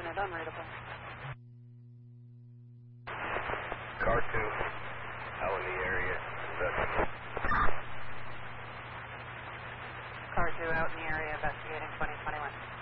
unit unreadable. Car 2, out in the area, investigating. Car 2 out in the area investigating 2021.